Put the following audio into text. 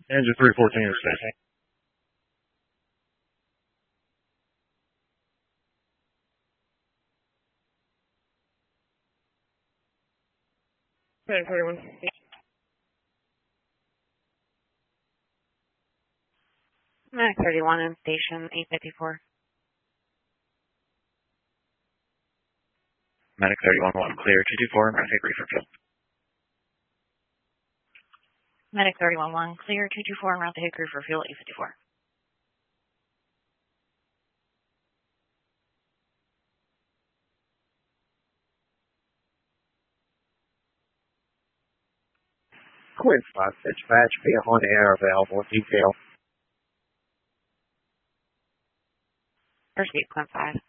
Engine 314 is station. Medic 31. Medic 31 in station 854. Medic 31-1, clear 224, round take reefer fuel. Medic 31-1, clear 224 and route the Hickory for fuel 854. Quinn 5 dispatch, vehicle on the air available, detail. First gate, Quinn 5.